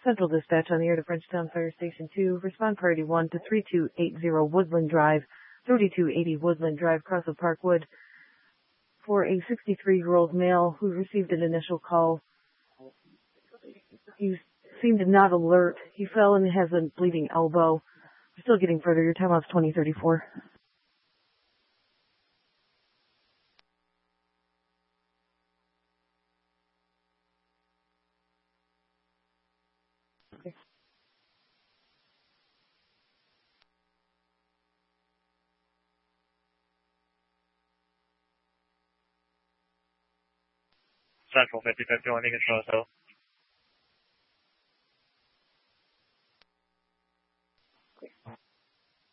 Central Dispatch on the air to Frenchtown Fire Station 2. Respond priority 1 to 3280 Woodland Drive, 3280 Woodland Drive, Crossville Parkwood, for a 63-year-old male who received an initial call. He seemed not alert. He fell and has a bleeding elbow. We're still getting further. Your time out's 2034. Central 5050, I think it's also.